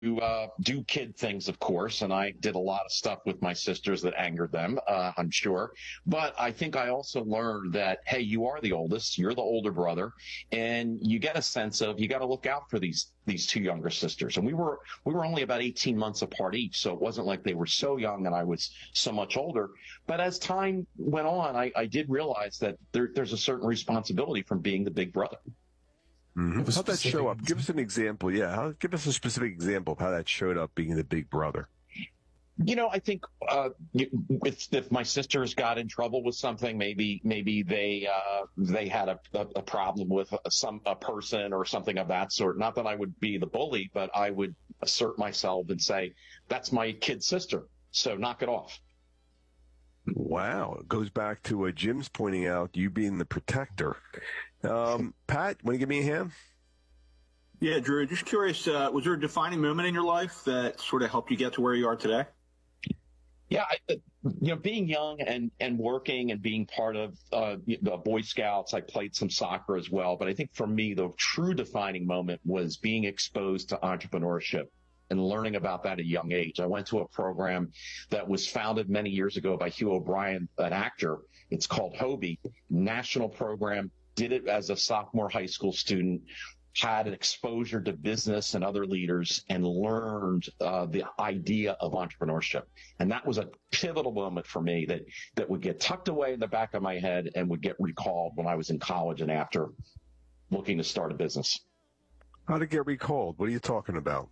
do kid things, of course, and I did a lot of stuff with my sisters that angered them, I'm sure. But I think I also learned that, hey, you are the oldest, you're the older brother, and you get a sense of you got to look out for these two younger sisters. And we were only about 18 months apart each, so it wasn't like they were so young and I was so much older. But as time went on, I did realize that there's a certain responsibility from being the big brother. Mm-hmm. How'd that show up? Give us an example. Yeah, give us a specific example of how that showed up being the big brother. I think if my sisters got in trouble with something, maybe they had a problem with a person or something of that sort. Not that I would be the bully, but I would assert myself and say, "That's my kid sister, so knock it off." Wow, it goes back to what Jim's pointing out, you being the protector. Pat, want to give me a hand? Yeah, Drew, just curious, was there a defining moment in your life that sort of helped you get to where you are today? Yeah, being young and working and being part of the Boy Scouts, I played some soccer as well. But I think for me, the true defining moment was being exposed to entrepreneurship and learning about that at a young age. I went to a program that was founded many years ago by Hugh O'Brien, an actor. It's called Hobie, national program. Did it as a sophomore high school student, had an exposure to business and other leaders, and learned the idea of entrepreneurship. And that was a pivotal moment for me that would get tucked away in the back of my head and would get recalled when I was in college and after, looking to start a business. How to get recalled? What are you talking about?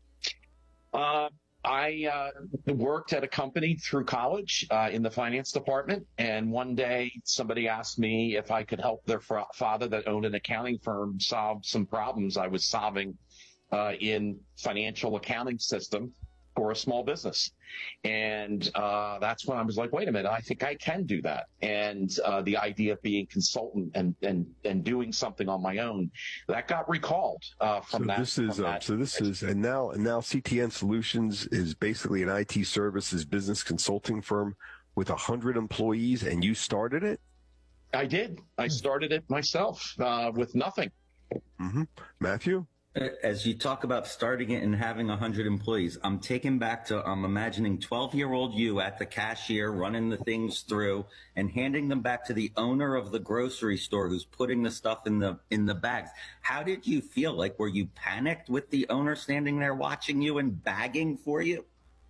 I worked at a company through college in the finance department, and one day somebody asked me if I could help their father that owned an accounting firm solve some problems I was solving in financial accounting system for a small business. And that's when I was like, wait a minute, I think I can do that. And the idea of being consultant and doing something on my own, that got recalled from that. And now CTN Solutions is basically an IT services business consulting firm with 100 employees, and you started it? I did. I started it myself with nothing. Mm-hmm. Matthew? As you talk about starting it and having 100 employees, I'm taken back to, I'm imagining 12-year-old you at the cashier running the things through and handing them back to the owner of the grocery store who's putting the stuff in the bags. How did you feel? Like, were you panicked with the owner standing there watching you and bagging for you?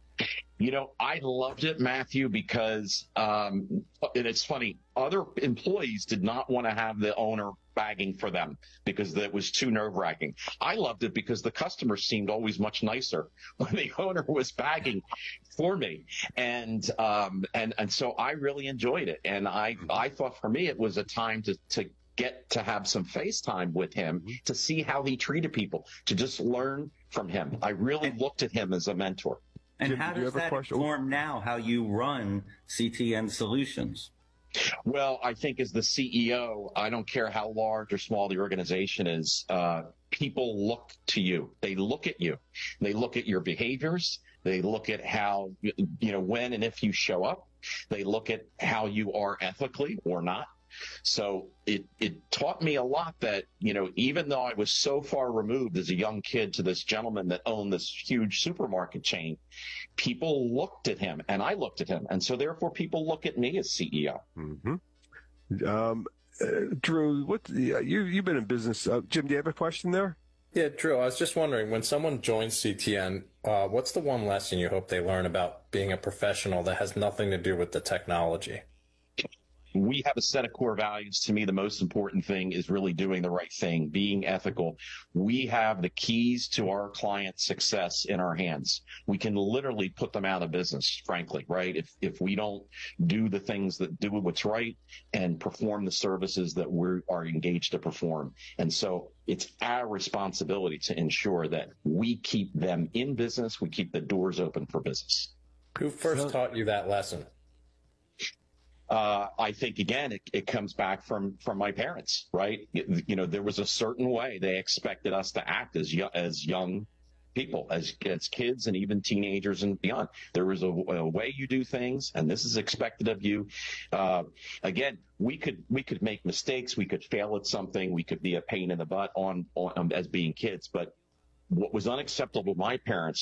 I loved it, Matthew, because, and it's funny, other employees did not want to have the owner bagging for them because that was too nerve-wracking. I loved it because the customers seemed always much nicer when the owner was bagging for me. And so I really enjoyed it. And I thought for me, it was a time to get to have some FaceTime with him, to see how he treated people, to just learn from him. I really looked at him as a mentor. And Jim, how does that inform now how you run CTN Solutions? Well, I think as the CEO, I don't care how large or small the organization is, people look to you. They look at you. They look at your behaviors. They look at how, when and if you show up. They look at how you are ethically or not. So it taught me a lot that, even though I was so far removed as a young kid to this gentleman that owned this huge supermarket chain, people looked at him and I looked at him. And so therefore people look at me as CEO. Mm-hmm. Drew, you've been in business. Jim, do you have a question there? Yeah, Drew, I was just wondering, when someone joins CTN, what's the one lesson you hope they learn about being a professional that has nothing to do with the technology? We have a set of core values. To me, the most important thing is really doing the right thing, being ethical. We have the keys to our clients' success in our hands. We can literally put them out of business, frankly, right? If we don't do the things that do what's right and perform the services that we are engaged to perform. And so it's our responsibility to ensure that we keep them in business. We keep the doors open for business. Who first taught you that lesson? I think, again, it comes back from my parents, right? There was a certain way they expected us to act as young people, as kids and even teenagers and beyond. There was a way you do things, and this is expected of you. Again, we could make mistakes. We could fail at something. We could be a pain in the butt on as being kids, but what was unacceptable to my parents